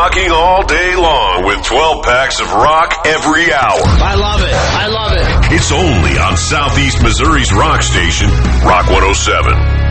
rocking all day long with 12 packs of rock every hour. I love it. I love it. It's only on Southeast Missouri's rock station, Rock 107.